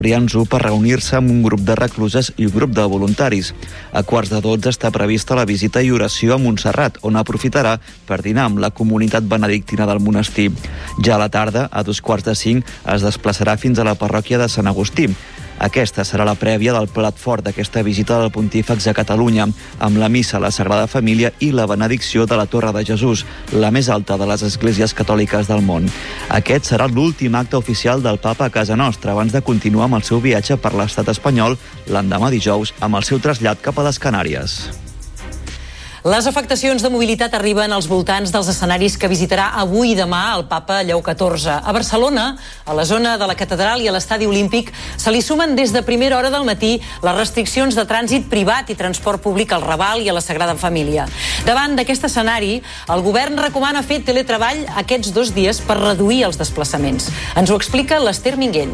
Brians 1 per reunir-se amb un grup de recluses i un grup de voluntaris. A 11:15 està prevista la visita i oració a Montserrat, on aprofitarà per dinar amb la comunitat benedictina del monestir. Ja a la tarda, a 4:45, es desplaçarà fins a la parròquia de Sant Agustí. Aquesta serà la prèvia del plat fort d'aquesta visita del Pontífex a Catalunya, amb la missa a la Sagrada Família i la benedicció de la Torre de Jesús, la més alta de les esglésies catòliques del món. Aquest serà l'últim acte oficial del papa a casa nostra, abans de continuar amb el seu viatge per l'estat espanyol l'endemà dijous amb el seu trasllat cap a les Canàries. Les afectacions de mobilitat arriben als voltants dels escenaris que visitarà avui i demà el papa Lleó XIV. A Barcelona, a la zona de la Catedral i a l'Estadi Olímpic, se li sumen des de primera hora del matí les restriccions de trànsit privat i transport públic al Raval i a la Sagrada Família. Davant d'aquest escenari, el govern recomana fer teletreball aquests 2 dies per reduir els desplaçaments. Ens ho explica l'Ester Minguell.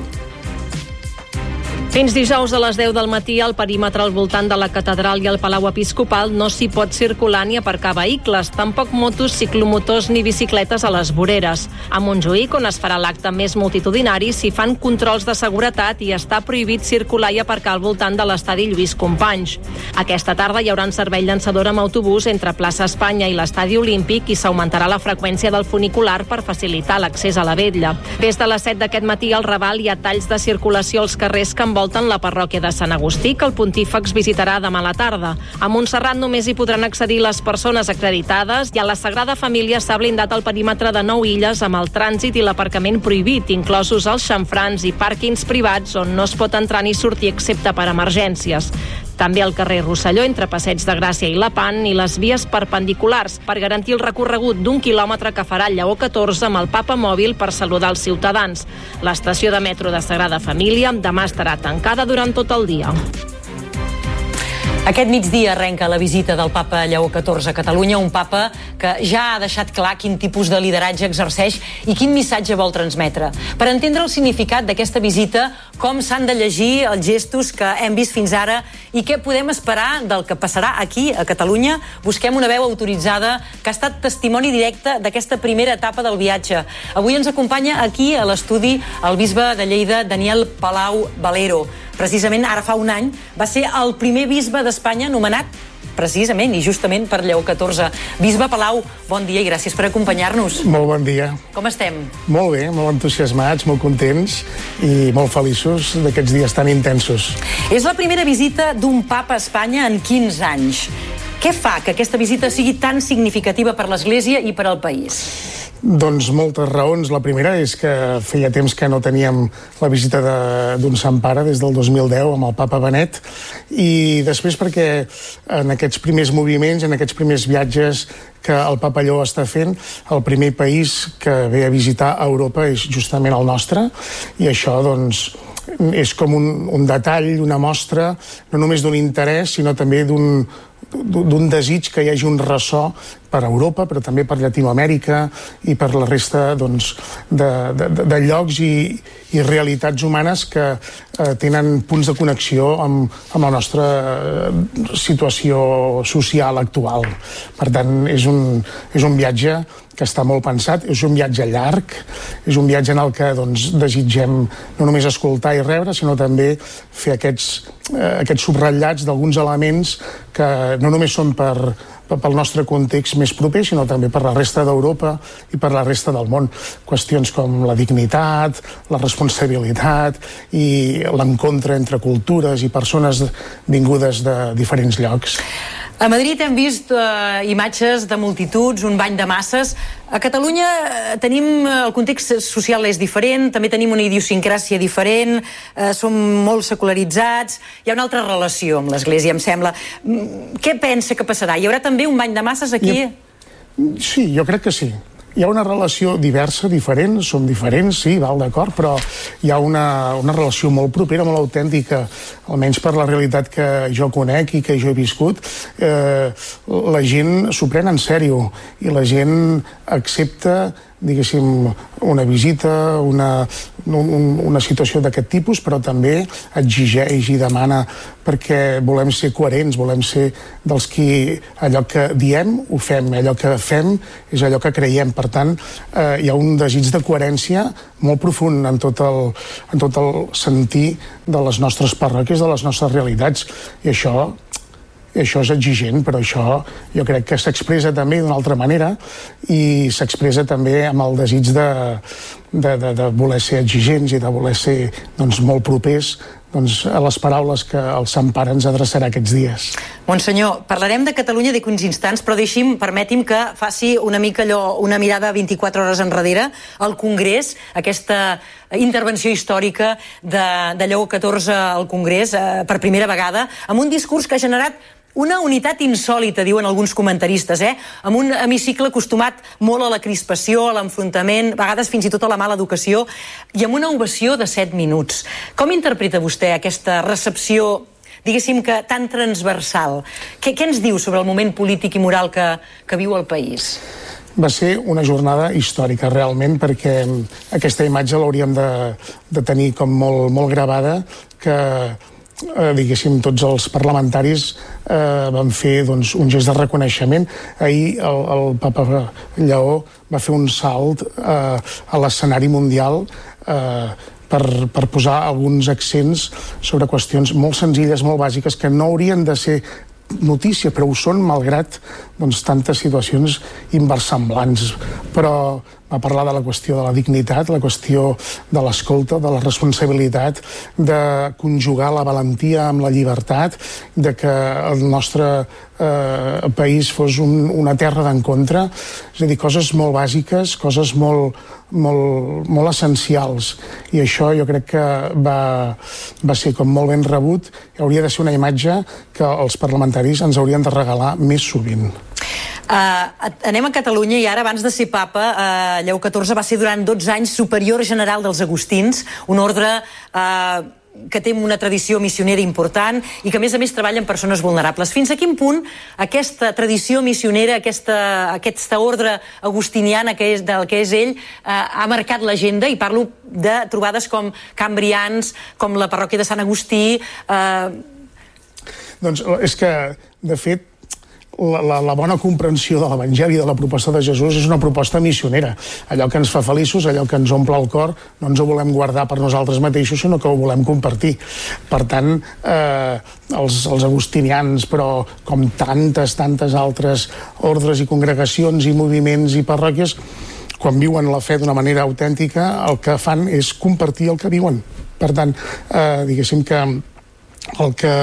Fins dijous a les 10 del matí, al perímetre al voltant de la Catedral i el Palau Episcopal no s'hi pot circular ni aparcar vehicles, tampoc motos, ciclomotors ni bicicletes a les voreres. A Montjuïc, on es farà l'acte més multitudinari, s'hi fan controls de seguretat i està prohibit circular i aparcar al voltant de l'estadi Lluís Companys. Aquesta tarda hi haurà un servei llançador amb autobús entre Plaça Espanya i l'Estadi Olímpic i s'augmentarà la freqüència del funicular per facilitar l'accés a la vetlla. Des de les 7 d'aquest matí al Raval hi ha talls de circulació als carrers que envolten la parròquia de Sant Agustí, que el Pontífex visitarà demà a la tarda. A Montserrat només hi podran accedir les persones acreditades i a la Sagrada Família s'ha blindat el perímetre de 9 illes amb el trànsit i l'aparcament prohibit, inclosos els xamfrans i pàrquings privats on no es pot entrar ni sortir excepte per emergències. També al carrer Rosselló, entre Passeig de Gràcia i Lepant, i les vies perpendiculars per garantir el recorregut d'1 quilòmetre que farà el Lleó XIV amb el papa mòbil per saludar els ciutadans. L'estació de metro de Sagrada Família demà estarà tancada durant tot el dia. Aquest migdia arrenca la visita del papa Lleó XIV a Catalunya, un papa que ja ha deixat clar quin tipus de lideratge exerceix i quin missatge vol transmetre. Per entendre el significat d'aquesta visita, com s'han de llegir els gestos que hem vist fins ara i què podem esperar del que passarà aquí a Catalunya, busquem una veu autoritzada que ha estat testimoni directe d'aquesta primera etapa del viatge. Avui ens acompanya aquí a l'estudi el bisbe de Lleida, Daniel Palau Valero. Precisament ara fa un any va ser el primer bisbe d'Espanya nomenat precisament i justament per Lleó XIV. Bisbe Palau, bon dia i gràcies per acompanyar-nos. Molt bon dia. Com estem? Molt bé, molt entusiasmats, molt contents i molt feliços d'aquests dies tan intensos. És la primera visita d'un papa a Espanya en 15 anys. Què fa que aquesta visita sigui tan significativa per l'Església i per al país? Doncs moltes raons. La primera és que feia temps que no teníem la visita d'un Sant Pare des del 2010 amb el papa Benet, i després perquè en aquests primers moviments, en aquests primers viatges que el papa Lleó està fent, el primer país que ve a visitar a Europa és justament el nostre, i això doncs és com un detall, una mostra no només d'un interès sinó també d'un desig que hi hagi un ressò per Europa, però també per Llatinoamèrica i per la resta doncs, de llocs i realitats humanes que tenen punts de connexió amb la nostra situació social actual. Per tant, és un viatge que està molt pensat, és un viatge llarg, és un viatge en el que doncs, desitgem no només escoltar i rebre, sinó també fer aquests subratllats d'alguns elements que no només són pel nostre context més proper, sinó també per la resta d'Europa i per la resta del món. Qüestions com la dignitat, la responsabilitat i l'encontre entre cultures i persones vingudes de diferents llocs. A Madrid hem vist imatges de multituds, un bany de masses. A Catalunya tenim el context social és diferent, també tenim una idiosincràsia diferent, som molt secularitzats, hi ha una altra relació amb l'Església, em sembla. Què pensa que passarà? Hi haurà també un bany de masses aquí? Sí, jo crec que sí. Hi ha una relació diversa, diferent, som diferents, sí, val, d'acord, però hi ha una relació molt propera, molt autèntica, almenys per la realitat que jo conec i que jo he viscut. La gent s'ho pren en sèrio i la gent accepta diguéssim, una visita, una situació d'aquest tipus, però també exigeix i demana, perquè volem ser coherents, volem ser dels qui allò que diem ho fem, allò que fem és allò que creiem. Per tant, hi ha un desig de coherència molt profund en tot el sentir de les nostres parròquies, de les nostres realitats, i això és exigent, però això jo crec que s'expressa també d'una altra manera i s'expressa també amb el desig de voler ser exigents i de voler ser molt propers a les paraules que el Sant Pare ens adreçarà aquests dies. Monsenyor, parlarem de Catalunya d'aquí uns instants, però permeti'm que faci una mica una mirada 24 hores enrere al Congrés, aquesta intervenció històrica de Lleó XIV al Congrés per primera vegada, amb un discurs que ha generat una unitat insòlita, diuen alguns comentaristes, amb un hemicicle acostumat molt a la crispació, a l'enfrontament, a vegades fins i tot a la mala educació, i amb una ovació de 7 minuts. Com interpreta vostè aquesta recepció, diguéssim que tan transversal? Què ens diu sobre el moment polític i moral que viu el país? Va ser una jornada històrica, realment, perquè aquesta imatge l'hauríem de tenir com molt gravada, que diguéssim, tots els parlamentaris van fer un gest de reconeixement. Ahir el papa Lleó va fer un salt a l'escenari mundial per posar alguns accents sobre qüestions molt senzilles, molt bàsiques, que no haurien de ser notícia, però ho són malgrat tantes situacions inversemblants. Però va parlar de la qüestió de la dignitat, la qüestió de l'escolta, de la responsabilitat, de conjugar la valentia amb la llibertat, de que el nostre país fos una terra d'encontre. És a dir, coses molt bàsiques, coses molt essencials. I això jo crec que va ser com molt ben rebut i hauria de ser una imatge que els parlamentaris ens haurien de regalar més sovint. Anem a Catalunya i ara, abans de ser papa, Lleó XIV va ser durant 12 anys superior general dels agustins, un ordre que té una tradició missionera important i que a més treballa amb persones vulnerables. Fins a quin punt aquesta tradició missionera, aquesta ordre agustiniana del que és ell, ha marcat l'agenda? I parlo de trobades com Can Brians, com la parròquia de Sant Agustí. Doncs és que, de fet, la bona comprensió de l'Evangeli, de la proposta de Jesús, és una proposta missionera. Allò que ens fa feliços, allò que ens omple el cor, no ens ho volem guardar per nosaltres mateixos, sinó que ho volem compartir. Per tant, els agustinians, però com tantes altres ordres i congregacions i moviments i parròquies, quan viuen la fe d'una manera autèntica, el que fan és compartir el que viuen. Per tant, diguéssim que el que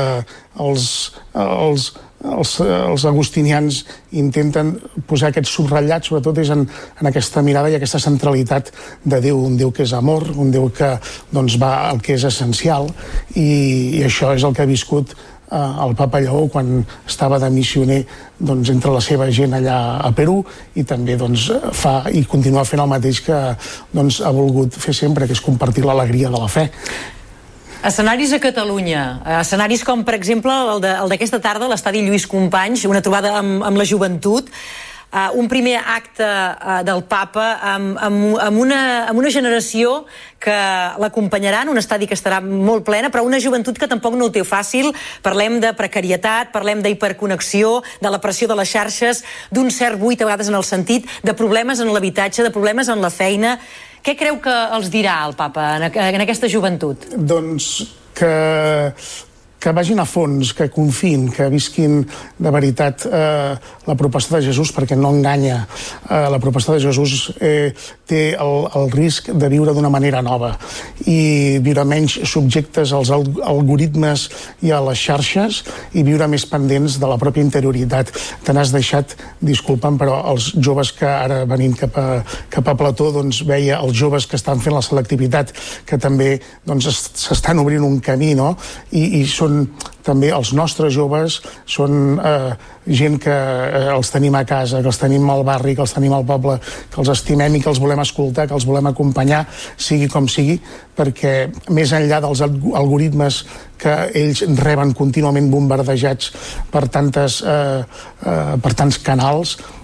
els agustinians intenten posar aquest subratllat, sobretot és en aquesta mirada i aquesta centralitat de Déu, un Déu que és amor, un Déu que va al que és essencial, i això és el que ha viscut el papa Lleó quan estava de missioner entre la seva gent allà a Perú, i també fa i continua fent el mateix que ha volgut fer sempre, que és compartir l'alegria de la fe. Escenaris a Catalunya, escenaris com, per exemple, el d'aquesta tarda, a l'estadi Lluís Companys, una trobada amb la joventut, un primer acte del papa amb una generació que l'acompanyarà en un estadi que estarà molt plena, però una joventut que tampoc no ho té fàcil. Parlem de precarietat, parlem d'hiperconnexió, de la pressió de les xarxes, d'un cert buit a vegades en el sentit, de problemes en l'habitatge, de problemes en la feina. Què creu que els dirà el papa en aquesta joventut? Doncs que vagin a fons, que confiïn, que visquin de veritat la proposta de Jesús, perquè no enganya. La proposta de Jesús té el risc de viure d'una manera nova i viure menys subjectes als algoritmes i a les xarxes i viure més pendents de la pròpia interioritat. Te n'has deixat, disculpa'm, però els joves que ara venint cap a Plató veia els joves que estan fent la selectivitat, que també s'estan obrint un camí, no? I són també els nostres joves, són gent que els tenim a casa, que els tenim al barri, que els tenim al poble, que els estimem i que els volem escoltar, que els volem acompanyar, sigui com sigui, perquè més enllà dels algoritmes que ells reben contínuament bombardejats per tants canals,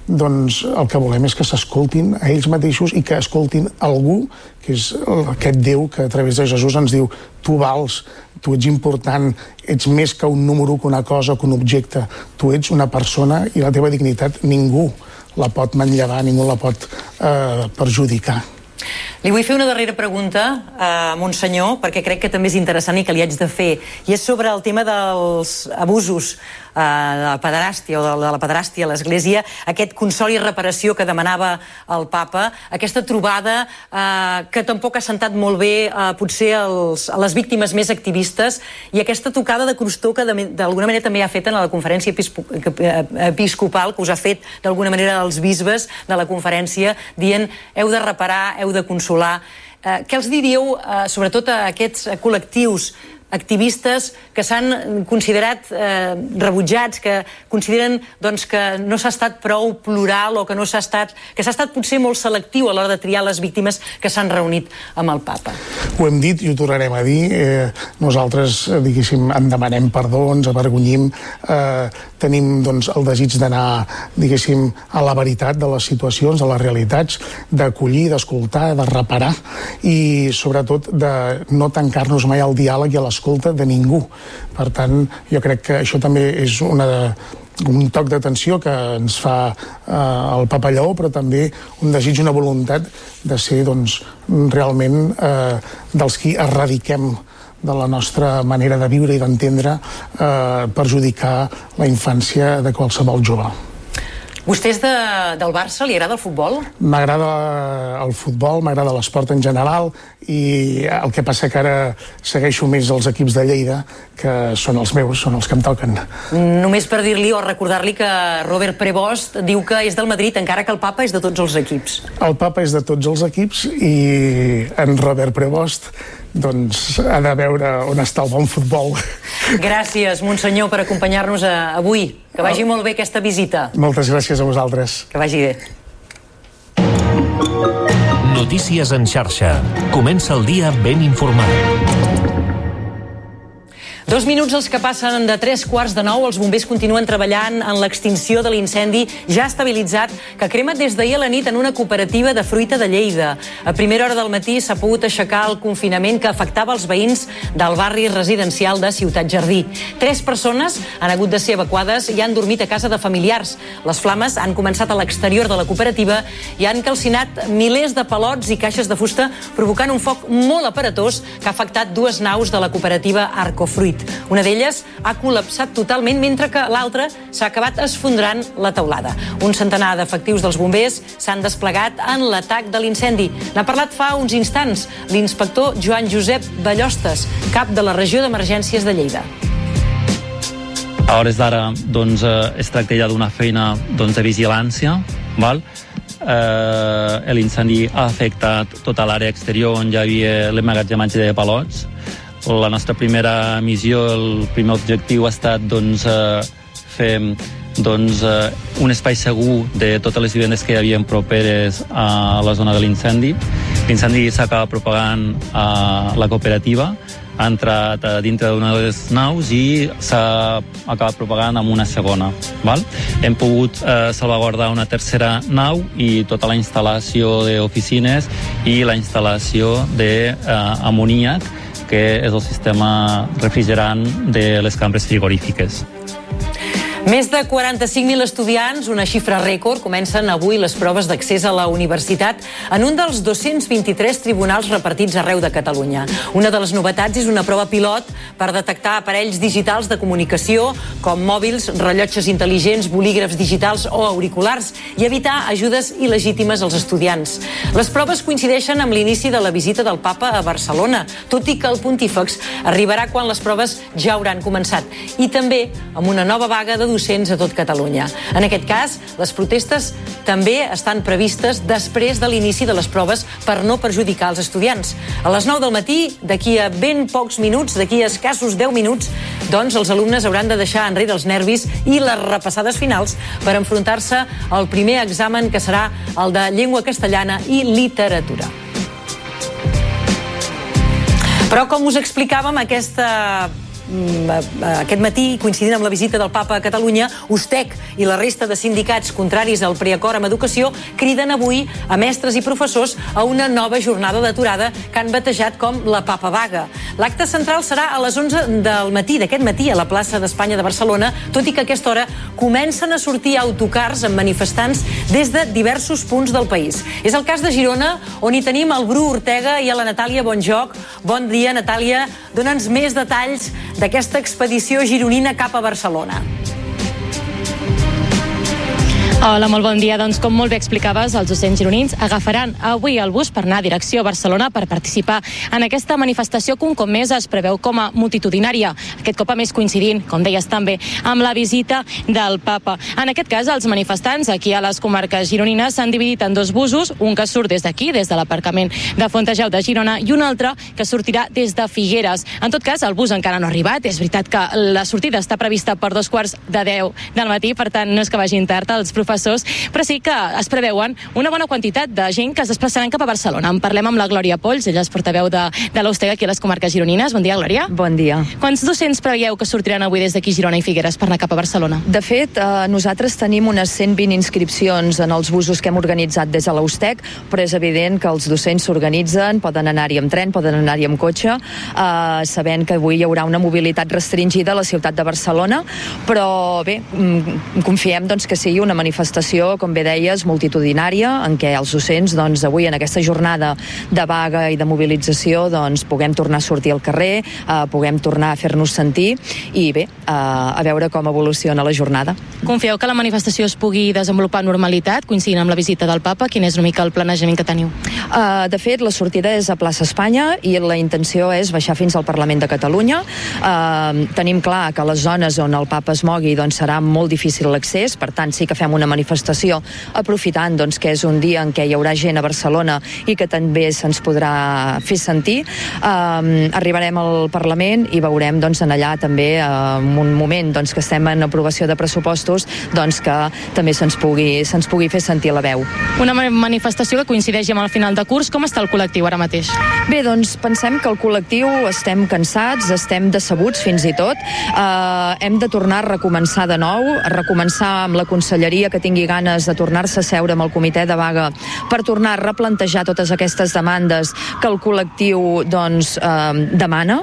doncs el que volem és que s'escoltin a ells mateixos i que escoltin algú, que és aquest Déu que a través de Jesús ens diu: tu vals, tu ets important, ets més que un número, que una cosa, que un objecte. Tu ets una persona i la teva dignitat ningú la pot manllevar, ningú la pot perjudicar. Li vull fer una darrera pregunta a Monsenyor, perquè crec que també és interessant i que li haig de fer, i és sobre el tema dels abusos de la pederàstia o de la pederàstia a l'Església, aquest consol i reparació que demanava el papa, aquesta trobada que tampoc ha sentat molt bé potser a les víctimes més activistes, i aquesta tocada de crostó que d'alguna manera també ha fet en la conferència episcopal, que us ha fet d'alguna manera els bisbes de la conferència, dient: heu de reparar, heu de consolar. Què els diríeu sobretot a aquests col·lectius activistes que s'han considerat rebutjats, que consideren que no s'ha estat prou plural o que s'ha estat potser molt selectiu a l'hora de triar les víctimes que s'han reunit amb el papa? Ho hem dit i ho tornarem a dir. Nosaltres, diguéssim, en demanem perdó, ens avergonyim, tenim el desig d'anar, diguéssim, a la veritat de les situacions, a les realitats, d'acollir, d'escoltar, de reparar i sobretot de no tancar-nos mai al diàleg i a l'escolta de ningú. Per tant, jo crec que això també és un toc d'atenció que ens fa el Papa Lleó, però també un desig, una voluntat de ser realment dels qui erradiquem de la nostra manera de viure i d'entendre perjudicar la infància de qualsevol jove. Vostè és del Barça? Li agrada el futbol? M'agrada el futbol, m'agrada l'esport en general, i el que passa que ara segueixo més els equips de Lleida, que són els meus, són els que em toquen. Només per dir-li o recordar-li que Robert Prevost diu que és del Madrid, encara que el papa és de tots els equips. El papa és de tots els equips i en Robert Prevost ha de veure on està el bon futbol. Gràcies, Monsenyor, per acompanyar-nos avui. Que vagi molt bé aquesta visita. Moltes gràcies a vosaltres. Que vagi bé. Notícies en xarxa. Comença el dia ben informat. 2 minuts els que passen de 8:45. Els bombers continuen treballant en l'extinció de l'incendi ja estabilitzat que crema des d'ahir a la nit en una cooperativa de fruita de Lleida. A primera hora del matí s'ha pogut aixecar el confinament que afectava els veïns del barri residencial de Ciutat Jardí. 3 persones han hagut de ser evacuades i han dormit a casa de familiars. Les flames han començat a l'exterior de la cooperativa i han calcinat milers de palots i caixes de fusta, provocant un foc molt aparatós que ha afectat 2 naus de la cooperativa Arcofruit. Una d'elles ha col·lapsat totalment, mentre que l'altra s'ha acabat esfondrant la teulada. Un centenar d'efectius dels bombers s'han desplegat en l'atac de l'incendi. N'ha parlat fa uns instants l'inspector Joan Josep Ballostes, cap de la regió d'emergències de Lleida. A hores d'ara es tracta ja d'una feina de vigilància, val? L'incendi ha afectat tota l'àrea exterior on hi havia l'emmagatzematge de palots. La nostra primera missió, el primer objectiu ha estat fer un espai segur de totes les vivendes que hi havia properes a la zona de l'incendi. L'incendi s'ha acabat propagant a la cooperativa, ha entrat dintre d'una de les naus i s'ha acabat propagant amb una segona. Val? Hem pogut salvaguardar una tercera nau i tota la instal·lació d'oficines i la instal·lació d'amoníac, que és el sistema refrigerant de les cambres frigorífiques. Més de 45.000 estudiants, una xifra rècord, comencen avui les proves d'accés a la universitat en un dels 223 tribunals repartits arreu de Catalunya. Una de les novetats és una prova pilot per detectar aparells digitals de comunicació com mòbils, rellotges intel·ligents, bolígrafs digitals o auriculars i evitar ajudes il·legítimes als estudiants. Les proves coincideixen amb l'inici de la visita del papa a Barcelona, tot i que el pontífex arribarà quan les proves ja hauran començat, i també amb una nova vaga de docents a tot Catalunya. En aquest cas, les protestes també estan previstes després de l'inici de les proves per no perjudicar els estudiants. A les 9 del matí, d'aquí a ben pocs minuts, d'aquí a escassos 10 minuts, doncs els alumnes hauran de deixar enrere els nervis i les repassades finals per enfrontar-se al primer examen, que serà el de llengua castellana i literatura. Però, com us explicàvem, aquesta aquest matí, coincidint amb la visita del Papa a Catalunya, USTEC i la resta de sindicats contraris al preacord amb educació criden avui a mestres i professors a una nova jornada d'aturada que han batejat com la Papa Vaga. L'acte central serà a les 11 del matí, d'aquest matí, a la plaça d'Espanya de Barcelona, tot i que a aquesta hora comencen a sortir autocars amb manifestants des de diversos punts del país. És el cas de Girona, on hi tenim el Bru Ortega i a la Natàlia Bonjoc. Bon dia, Natàlia. Dóna'ns més detalls d'aquesta expedició gironina cap a Barcelona. Hola, molt bon dia. Doncs, com molt bé explicaves, els docents gironins agafaran avui el bus per anar a direcció a Barcelona per participar en aquesta manifestació que un cop més es preveu com a multitudinària. Aquest cop a més coincidint, com deies també, amb la visita del Papa. En aquest cas, els manifestants aquí a les comarques gironines s'han dividit en dos busos, un que surt des d'aquí, des de l'aparcament de Fontejau de Girona, i un altre que sortirà des de Figueres. En tot cas, el bus encara no ha arribat. És veritat que la sortida està prevista per 2:45 del matí, per tant, no és que vagin tard els professors, però sí que es preveuen una bona quantitat de gent que es desplaçaran cap a Barcelona. En parlem amb la Glòria Polls, ella és portaveu de l'USTEC aquí a les comarques gironines. Bon dia, Glòria. Bon dia. Quants docents preveieu que sortiran avui des d'aquí Girona i Figueres per anar cap a Barcelona? De fet, nosaltres tenim unes 120 inscripcions en els busos que hem organitzat des de l'USTEC, però és evident que els docents s'organitzen, poden anar-hi amb tren, poden anar-hi amb cotxe, sabent que avui hi haurà una mobilitat restringida a la ciutat de Barcelona, però bé, confiem doncs, que sigui una manifestació, com bé deies, multitudinària, en què els docents, doncs, avui en aquesta jornada de vaga i de mobilització, doncs, puguem tornar a sortir al carrer, puguem tornar a fer-nos sentir i bé, a veure com evoluciona la jornada. Confieu que la manifestació es pugui desenvolupar amb normalitat, coincidint amb la visita del Papa? Quin és una mica el planejament que teniu? De fet, la sortida és a plaça Espanya i la intenció és baixar fins al Parlament de Catalunya. Tenim clar que a les zones on el Papa es mogui doncs, serà molt difícil l'accés, per tant sí que fem una manifestació aprofitant doncs, que és un dia en què hi haurà gent a Barcelona i que també se'ns podrà fer sentir. Arribarem al Parlament i veurem doncs, en allà també en un moment doncs, que estem en aprovació de pressupostos doncs, que també se'ns pugui fer sentir la veu. Una manifestació que coincideix amb el final de curs. Com està el col·lectiu ara mateix? Bé, doncs pensem que el col·lectiu estem cansats, estem decebuts fins i tot. Hem de tornar a recomençar de nou, a recomençar amb la conselleria que tingui ganes de tornar-se a seure amb el comitè de vaga per tornar a replantejar totes aquestes demandes que el col·lectiu doncs, demana.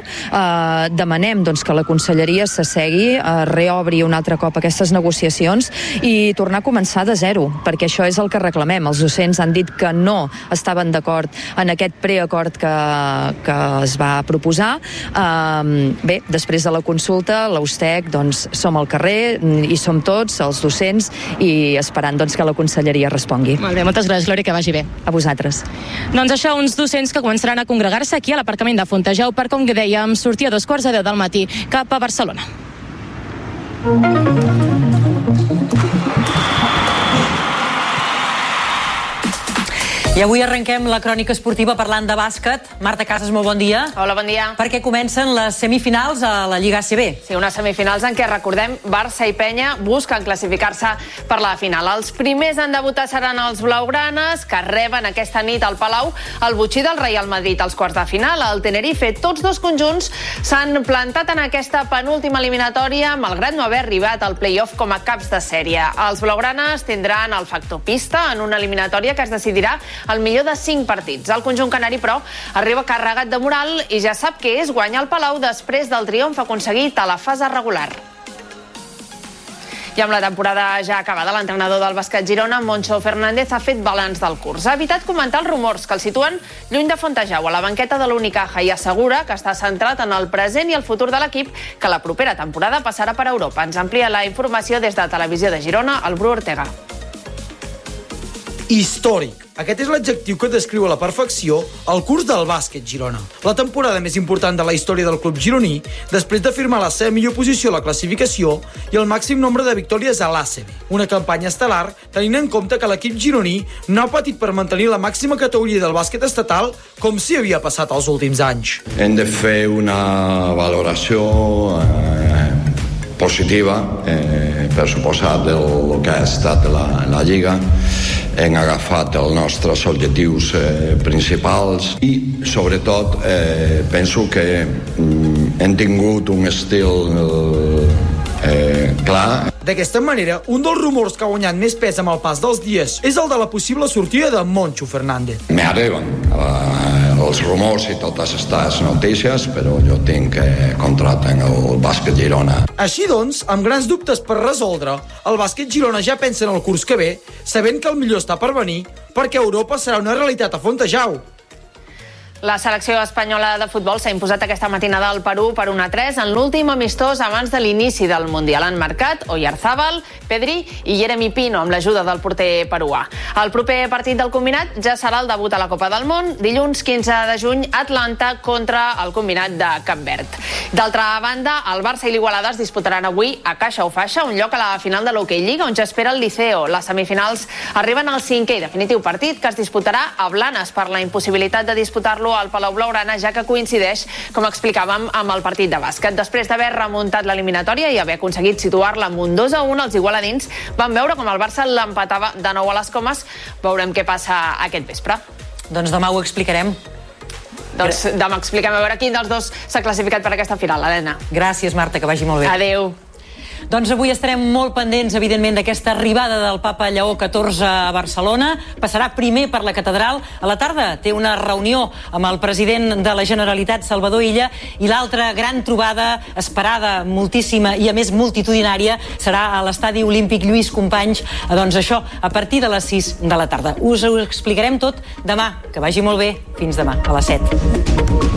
Demanem doncs, que la conselleria s'assegui, reobri un altre cop aquestes negociacions i tornar a començar de zero, perquè això és el que reclamem. Els docents han dit que no estaven d'acord en aquest preacord que es va proposar. Bé, després de la consulta, l'USTEC, doncs, som al carrer i som tots, els docents, i esperant doncs, que la conselleria respongui. Molt bé, moltes gràcies, Glòria, que vagi bé. A vosaltres. Doncs això, uns docents que començaran a congregar-se aquí a l'aparcament de Fontejau per, com dèiem, sortir a 2:45 del matí cap a Barcelona. I avui arrenquem la crònica esportiva parlant de bàsquet. Marta Casas, molt bon dia. Hola, bon dia. Perquè comencen les semifinals a la Lliga ACB. Sí, unes semifinals en què, recordem, Barça i Penya busquen classificar-se per la final. Els primers en debutar seran els blaugranes, que reben aquesta nit al Palau el botxí del Real Madrid als quarts de final. El Tenerife, tots dos conjunts s'han plantat en aquesta penúltima eliminatòria, malgrat no haver arribat al play-off com a caps de sèrie. Els blaugranes tindran el factor pista en una eliminatòria que es decidirà el millor de 5 partits. El conjunt canari, però, arriba carregat de moral i ja sap què és guanyar el Palau després del triomf aconseguit a la fase regular. I amb la temporada ja acabada, l'entrenador del bàsquet Girona, Moncho Fernández, ha fet balanç del curs. Ha evitat comentar els rumors que el situen lluny de Fontejau, a la banqueta de l'Unicaja, i assegura que està centrat en el present i el futur de l'equip, que la propera temporada passarà per Europa. Ens amplia la informació des de Televisió de Girona, el Bru Ortega. Històric. Aquest és l'adjectiu que descriu a la perfecció el curs del bàsquet Girona. La temporada més important de la història del club gironí, després de firmar la seva millor posició a la classificació i el màxim nombre de victòries a l'ACB. Una campanya estel·lar tenint en compte que l'equip gironí no ha patit per mantenir la màxima categoria del bàsquet estatal com si havia passat els últims anys. Hem de fer una valoració positiva, per suposat, del que ha estat la Lliga. Hem agafat els nostres objectius principals i, sobretot, penso que hem tingut un estil clar. D'aquesta manera, un dels rumors que ha guanyat més pes amb el pas dels dies és el de la possible sortida de Moncho Fernández. Me arriben els rumors i totes aquestes notícies, però jo tinc contracte en el bàsquet Girona. Així doncs, amb grans dubtes per resoldre, el bàsquet Girona ja pensa en el curs que ve, sabent que el millor està per venir, perquè Europa serà una realitat a Fontejau. La selecció espanyola de futbol s'ha imposat aquesta matinada al Perú per 1-3 en l'últim amistós abans de l'inici del Mundial. Han marcat Oyarzábal, Pedri i Jeremy Pino amb l'ajuda del porter peruà. El proper partit del combinat ja serà el debut a la Copa del Món, dilluns 15 de juny, Atlanta contra el combinat de Cap Verd. D'altra banda, el Barça i l'Igualada es disputaran avui a Caixa o Faixa, un lloc a la final de l'Hockey Lliga on ja espera el Liceo. Les semifinals arriben al 5è i definitiu partit que es disputarà a Blanes per la impossibilitat de disputar-lo al Palau Blaugrana, ja que coincideix, com explicàvem, amb el partit de bàsquet. Després d'haver remuntat l'eliminatòria i haver aconseguit situar-la amb un 2-1, els igualadins van veure com el Barça l'empatava de nou a les Comes. Veurem què passa aquest vespre. Doncs demà ho explicarem. Doncs demà expliquem a veure quin dels dos s'ha classificat per aquesta final, Helena. Gràcies, Marta, que vagi molt bé. Adéu. Doncs avui estarem molt pendents, evidentment, d'aquesta arribada del papa Lleó XIV a Barcelona. Passarà primer per la catedral. A la tarda té una reunió amb el president de la Generalitat, Salvador Illa, i l'altra gran trobada, esperada, moltíssima i, a més, multitudinària, serà a l'estadi olímpic Lluís Companys, doncs això, a partir de les 6 de la tarda. Us ho explicarem tot demà. Que vagi molt bé. Fins demà, a les 7.